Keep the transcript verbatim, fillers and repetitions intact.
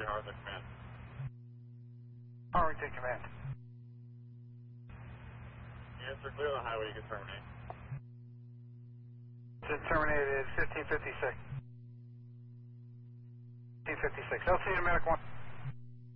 Roger, Harley Command. Harlington Command. Units are clear on the highway, you can terminate. Just terminated fifteen fifty-six. fifteen fifty-six. L C to Medic one.